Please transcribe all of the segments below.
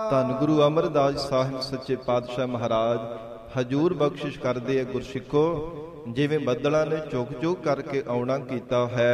ਧੰਨ ਗੁਰੂ ਅਮਰਦਾਸ ਸਾਹਿਬ ਸੱਚੇ ਪਾਤਸ਼ਾਹ ਮਹਾਰਾਜ ਹਜੂਰ ਬਖਸ਼ਿਸ਼ ਕਰਦੇ ਆ ਗੁਰਸਿੱਖੋ, ਜਿਵੇਂ ਬੱਦਲਾਂ ਨੇ ਝੁਕ ਝੁਕ ਕਰਕੇ ਆਉਣਾ ਕੀਤਾ ਹੈ।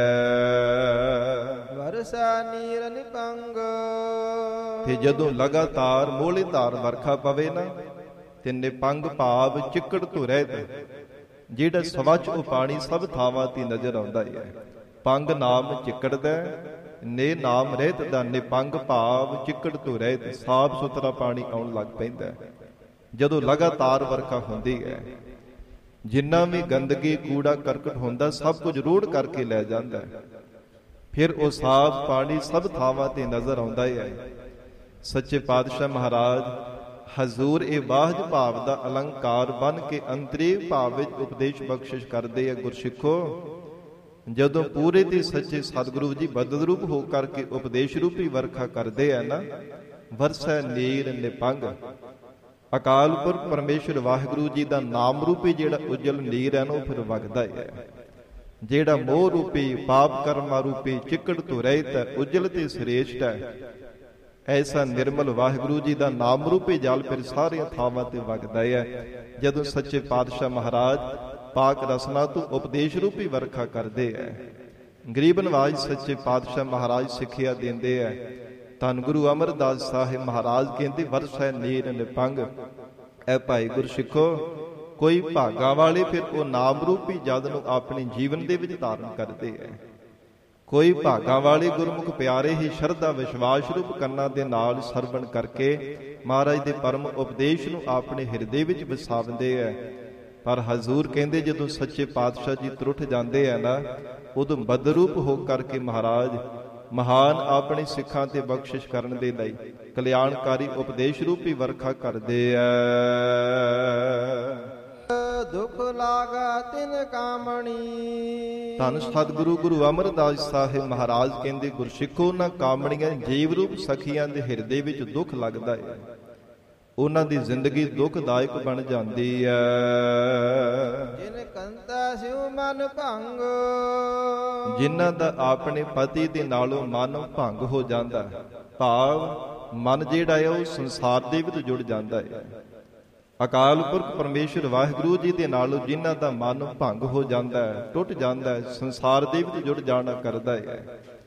ਵਰਸਾ ਨੀਰ ਨਿਪੰਗ, ਤੇ ਜਦੋਂ ਲਗਾਤਾਰ ਮੋਹਲੇਧਾਰ ਵਰਖਾ ਪਵੇ ਨਾ, ਤੇ ਨਿਪੰਗ ਭਾਵ ਚਿੱਕੜ ਤੋਂ ਰਹਿਤ, ਜਿਹੜਾ ਸਵੱਛ ਉਹ ਪਾਣੀ ਸਭ ਥਾਵਾਂ ਤੇ ਨਜ਼ਰ ਆਉਂਦਾ ਹੈ। ਪੰਗ ਨਾਮ ਚਿੱਕੜ ਦਾ, ਨੇ ਨਾਮ ਰਹਿਤ ਦਾ, ਨਿਪੰਗ ਭਾਵ ਚਿੱਕੜ ਤੋਂ ਰਹਿਤ, ਸਾਫ ਸੁਥਰਾ ਪਾਣੀ ਆਉਣ ਲੱਗ ਪੈਂਦਾ ਜਦੋਂ ਲਗਾਤਾਰ ਵਰਖਾ ਹੁੰਦੀ ਹੈ। ਜਿੰਨਾ ਵੀ ਗੰਦਗੀ ਕੂੜਾ ਕਰਕਟ ਹੁੰਦਾ ਸਭ ਕੁਝ ਰੋੜ ਕਰਕੇ ਲੈ ਜਾਂਦਾ ਹੈ। ਫਿਰ ਉਹ ਸਾਫ ਪਾਣੀ ਸਭ ਥਾਵਾਂ ਤੇ ਨਜ਼ਰ ਆਉਂਦਾ ਹੈ। ਸੱਚੇ ਪਾਤਸ਼ਾਹ ਮਹਾਰਾਜ ਹਜ਼ੂਰ ਇਹ ਬਾਹਜ ਭਾਵ ਦਾ ਅਲੰਕਾਰ ਬਣ ਕੇ ਅੰਤਰੀਵ ਭਾਵ ਵਿੱਚ ਉਪਦੇਸ਼ ਬਖਸ਼ਿਸ਼ ਕਰਦੇ ਆ ਗੁਰਸਿੱਖੋ। ਜਦੋਂ ਪੂਰੇ ਤੇ ਸੱਚੇ ਸਤਿਗੁਰੂ ਜੀ ਬਦਲ ਰੂਪ ਹੋ ਕਰਕੇ ਉਪਦੇਸ਼ ਰੂਪੀ ਵਰਖਾ ਕਰਦੇ ਆ ਨਾ, ਵਰਸੈ ਨੀਰ ਨਿਪੰਗ, ਅਕਾਲ ਪੁਰਖ ਪਰਮੇਸ਼ਰ ਵਾਹਿਗੁਰੂ ਜੀ ਦਾ ਨਾਮ ਰੂਪੀ ਜਿਹੜਾ ਉਜਲ ਨੀਰ ਹੈ ਨਾ, ਉਹ ਫਿਰ ਵਗਦਾ ਹੈ। ਜਿਹੜਾ ਮੋਹ ਰੂਪੀ ਪਾਪ ਕਰਮਾਂ ਰੂਪੀ ਚਿੱਕੜ ਤੋਂ ਰਹਿਤ ਹੈ, ਉਜਲ ਤੇ ਸ੍ਰੇਸ਼ਟ ਹੈ, ਐਸਾ ਨਿਰਮਲ ਵਾਹਿਗੁਰੂ ਜੀ ਦਾ ਨਾਮ ਰੂਪੀ ਜਲ ਫਿਰ ਸਾਰੀਆਂ ਥਾਵਾਂ ਤੇ ਵਗਦਾ ਹੈ। ਜਦੋਂ ਸੱਚੇ ਪਾਤਸ਼ਾਹ ਮਹਾਰਾਜ ਪਾਕ ਰਸਨਾ ਤੋਂ ਉਪਦੇਸ਼ ਰੂਪੀ ਵਰਖਾ ਕਰਦੇ ਹੈ। ਗਰੀਬ ਨਵਾਜ ਸੱਚੇ ਪਾਤਸ਼ਾਹ ਮਹਾਰਾਜ ਸਿੱਖਿਆ ਦਿੰਦੇ ਹੈ। ਧੰਨ ਗੁਰੂ ਅਮਰਦਾਸ ਸਾਹਿਬ ਮਹਾਰਾਜ ਕਹਿੰਦੇ ਵਰਸੈ ਨੀਰ ਨਿਪੰਗ, ਐ ਭਾਈ ਗੁਰਸਿੱਖੋ, ਕੋਈ ਭਾਗਾ ਵਾਲੇ ਫਿਰ ਉਹ ਨਾਮ ਰੂਪੀ ਜਲ ਨੂੰ ਆਪਣੇ ਜੀਵਨ ਦੇ ਵਿੱਚ ਧਾਰਨ ਕਰਦੇ ਹੈ। ਕੋਈ ਭਾਗਾ ਵਾਲੇ ਗੁਰਮੁਖ ਪਿਆਰੇ ਹੀ ਸ਼ਰਧਾ ਵਿਸ਼ਵਾਸ ਰੂਪ ਕੰਨਾਂ ਦੇ ਨਾਲ ਸਰਵਣ ਕਰਕੇ ਮਹਾਰਾਜ ਦੇ ਪਰਮ ਉਪਦੇਸ਼ ਨੂੰ ਆਪਣੇ ਹਿਰਦੇ ਵਿੱਚ ਵਸਾਵਦੇ ਹੈ। ਪਰ ਹਜ਼ੂਰ ਕਹਿੰਦੇ ਜਦੋਂ ਸੱਚੇ ਪਾਤਸ਼ਾਹ ਜੀ ਤਰੁੱਠ ਜਾਂਦੇ ਆ ਨਾ, ਉਦੋਂ ਬਦਰੂਪ ਹੋ ਕਰਕੇ ਮਹਾਰਾਜ ਮਹਾਨ ਆਪਣੇ ਸਿੱਖਾਂ ਤੇ ਬਖਸ਼ਿਸ਼ ਕਰਨ ਦੇ ਲਈ ਕਲਿਆਣਕਾਰੀ ਉਪਦੇਸ਼ ਰੂਪੀ ਵਰਖਾ ਕਰਦੇ ਆ। ਦੁਖ ਲਾਗਾ ਤਿਨ ਕਾਮਣੀ, ਧੰਨ ਸਤਿਗੁਰੂ ਗੁਰੂ ਅਮਰਦਾਸ ਸਾਹਿਬ ਮਹਾਰਾਜ ਕਹਿੰਦੇ ਗੁਰਸਿੱਖੋ, ਉਹਨਾਂ ਕਾਮਣੀਆਂ ਜੀਵ ਰੂਪ ਸਖੀਆਂ ਦੇ ਹਿਰਦੇ ਵਿੱਚ ਦੁੱਖ ਲੱਗਦਾ ਹੈ। ਉਹਨਾਂ ਦੀ ਜ਼ਿੰਦਗੀ ਦੁਖਦਾਇਕ ਬਣ ਜਾਂਦੀ ਹੈ। ਜਿਨ ਕੰਤਾ ਸਿਉ ਮਨ ਭੰਗ, ਜਿਨ੍ਹਾਂ ਦਾ ਆਪਣੇ ਪਤੀ ਦੇ ਨਾਲੋਂ ਮਨ ਭੰਗ ਹੋ ਜਾਂਦਾ, ਭਾਵ ਮਨ ਜਿਹੜਾ ਹੈ ਉਹ ਸੰਸਾਰ ਦੇ ਵਿੱਚ ਜੁੜ ਜਾਂਦਾ ਹੈ। ਅਕਾਲ ਪੁਰਖ ਪਰਮੇਸ਼ਰ ਵਾਹਿਗੁਰੂ ਜੀ ਦੇ ਨਾਲੋਂ ਜਿਨ੍ਹਾਂ ਦਾ ਮਨ ਭੰਗ ਹੋ ਜਾਂਦਾ ਹੈ, ਟੁੱਟ ਜਾਂਦਾ ਹੈ, ਸੰਸਾਰ ਦੇ ਵਿੱਚ ਜੁੜ ਜਾਣਾ ਕਰਦਾ ਹੈ।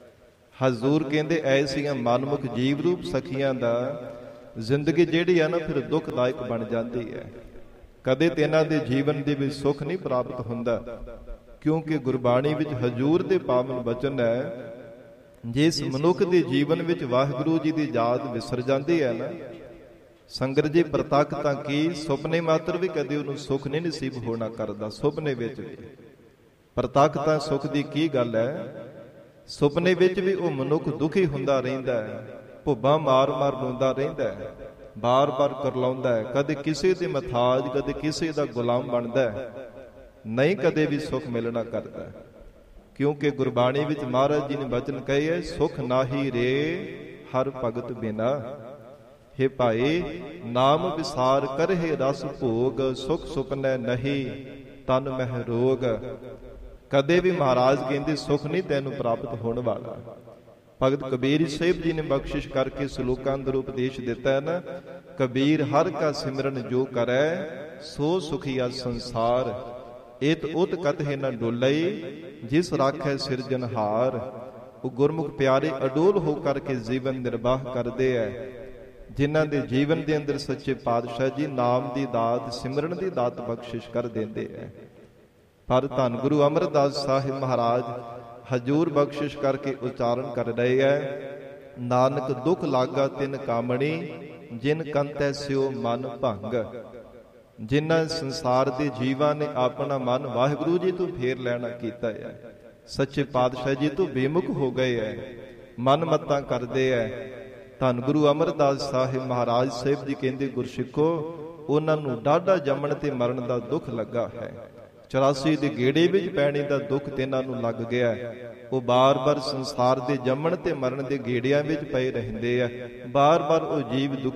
ਹਜ਼ੂਰ ਕਹਿੰਦੇ ਐਸੀਆਂ ਮਨਮੁਖ ਜੀਵ ਰੂਪ ਸਖੀਆਂ ਦਾ ਜ਼ਿੰਦਗੀ ਜਿਹੜੀ ਹੈ ਨਾ ਫਿਰ ਦੁਖਦਾਇਕ ਬਣ ਜਾਂਦੀ ਹੈ। ਕਦੇ ਤੇ ਇਹਨਾਂ ਦੇ ਜੀਵਨ ਦੇ ਵਿੱਚ ਸੁੱਖ ਨਹੀਂ ਪ੍ਰਾਪਤ ਹੁੰਦਾ, ਕਿਉਂਕਿ ਗੁਰਬਾਣੀ ਵਿੱਚ ਹਜ਼ੂਰ ਦੇ ਪਾਵਨ ਬਚਨ ਹੈ, ਜਿਸ ਮਨੁੱਖ ਦੇ ਜੀਵਨ ਵਿੱਚ ਵਾਹਿਗੁਰੂ ਜੀ ਦੀ ਯਾਦ ਵਿਸਰ ਜਾਂਦੀ ਹੈ ਨਾ, ਸੰਗਤ ਜੀ ਪ੍ਰਤੱਖ ਤਾਂ ਕੀ ਸੁਪਨੇ ਮਾਤਰ ਵੀ ਕਦੇ ਉਹਨੂੰ ਸੁੱਖ ਨਹੀਂ ਨਸੀਬ ਹੋਣਾ ਕਰਦਾ। ਸੁਪਨੇ ਵਿੱਚ ਵੀ ਪ੍ਰਤੱਖ ਤਾਂ ਸੁੱਖ ਦੀ ਕੀ ਗੱਲ ਹੈ, ਸੁਪਨੇ ਵਿੱਚ ਵੀ ਉਹ ਮਨੁੱਖ ਦੁਖੀ ਹੁੰਦਾ ਰਹਿੰਦਾ ਹੈ, ਭੁੱਬਾਂ ਮਾਰ ਮਾਰ ਰੋਂਦਾ ਰਹਿੰਦਾ ਹੈ, ਬਾਰ-ਬਾਰ ਕਰਲਾਉਂਦਾ ਹੈ, ਕਦੇ ਕਿਸੇ ਦੇ ਮਥਾਜ ਕਦੇ ਕਿਸੇ ਦਾ ਗੁਲਾਮ ਬਣਦਾ ਹੈ, ਨਹੀਂ ਕਦੇ ਵੀ ਸੁੱਖ ਮਿਲਣਾ ਕਰਦਾ। ਕਿਉਂਕਿ ਗੁਰਬਾਣੀ ਵਿੱਚ ਮਹਾਰਾਜ ਜੀ ਨੇ ਬਚਨ ਕਹੇ ਹੈ, ਸੁਖ ਨਾਹੀ ਰੇ ਹਰ ਭਗਤ ਬਿਨਾ, हे ਭਾਈ ਨਾਮ ਵਿਸਾਰ ਕਰਹਿ ਰਸ ਭੋਗ, ਸੁਖ ਸੁਪਨੈ ਨਹੀਂ ਤਨ ਮਹਿ ਰੋਗ। ਕਦੇ ਵੀ ਮਹਾਰਾਜ ਕਹਿੰਦੇ ਸੁਖ ਨਹੀਂ ਤੈਨੂੰ ਪ੍ਰਾਪਤ ਹੋਣ ਵਾਲਾ। ਭਗਤ ਕਬੀਰ ਸਾਹਿਬ ਜੀ ਨੇ ਬਖਸ਼ਿਸ਼ ਕਰਕੇ ਸ਼ਲੋਕਾਂ ਅੰਦਰ ਉਪਦੇਸ਼ ਦਿੱਤਾ ਹੈ ਨਾ, ਕਬੀਰ ਹਰ ਕਾ ਸਿਮਰਨ ਜੋ ਕਰੈ ਸੋ ਸੁਖੀਆ ਸੰਸਾਰ, ਇਤ ਉਤ ਕਤਹਿ ਨ ਡੋਲਈ ਜਿਸ ਰਾਖੈ ਸਿਰਜਨਹਾਰ। ਉਹ ਗੁਰਮੁਖ ਪਿਆਰੇ ਅਡੋਲ ਹੋ ਕਰਕੇ ਜੀਵਨ ਨਿਰਵਾਹ ਕਰਦੇ ਐ, ਜਿਨ੍ਹਾਂ ਦੇ ਜੀਵਨ ਦੇ ਅੰਦਰ ਸੱਚੇ ਪਾਤਸ਼ਾਹ ਜੀ ਨਾਮ ਦੀ ਦਾਤ ਸਿਮਰਨ ਦੀ ਦਾਤ ਬਖਸ਼ਿਸ਼ ਕਰ ਦਿੰਦੇ ਐ। ਪਰ ਧੰਨ ਗੁਰੂ ਅਮਰਦਾਸ ਸਾਹਿਬ ਮਹਾਰਾਜ ਹਜੂਰ ਬਖਸ਼ਿਸ਼ ਕਰਕੇ ਉਚਾਰਨ ਕਰ ਰਹੇ ਐ, ਨਾਨਕ ਦੁਖ ਲਾਗਾ ਤਿਨ ਕਾਮਣੀ ਜਿਨ ਕੰਤੈ ਸਿਓ ਮਨ ਭੰਗ। ਜਿਨ੍ਹਾਂ ਸੰਸਾਰ ਦੇ ਜੀਵਾਂ ਨੇ ਆਪਣਾ ਮਨ ਵਾਹਿਗੁਰੂ ਜੀ ਤੋਂ ਫੇਰ ਲੈਣਾ ਕੀਤਾ ਹੈ, ਸੱਚੇ ਪਾਤਸ਼ਾਹ ਜੀ ਤੋਂ ਬੇਮੁਖ ਹੋ ਗਏ ਐ, ਮਨ ਮੱਤਾਂ ਕਰਦੇ ਐ। ਧੰਨ ਗੁਰੂ ਅਮਰਦਾਸ ਸਾਹਿਬ ਮਹਾਰਾਜ ਸਾਹਿਬ ਜੀ ਕਹਿੰਦੇ ਗੁਰਸਿੱਖੋ, ਉਹਨਾਂ ਨੂੰ ਡਾਢਾ ਜੰਮਣ ਤੇ ਮਰਨ ਦਾ ਦੁੱਖ ਲੱਗਾ ਹੈ। 84 ਦੇ ਗੇੜੇ ਵਿੱਚ ਪੈਣੇ ਦਾ ਦੁੱਖ ਤੇ ਇਹਨਾਂ ਨੂੰ ਲੱਗ ਗਿਆ। ਉਹ ਬਾਰ-ਬਾਰ ਸੰਸਾਰ ਦੇ ਜੰਮਣ ਤੇ ਮਰਨ ਦੇ ਗੇੜਿਆਂ ਵਿੱਚ ਪਏ ਰਹਿੰਦੇ ਆ, ਬਾਰ-ਬਾਰ ਉਹ ਜੀਵ ਦੁਖੀ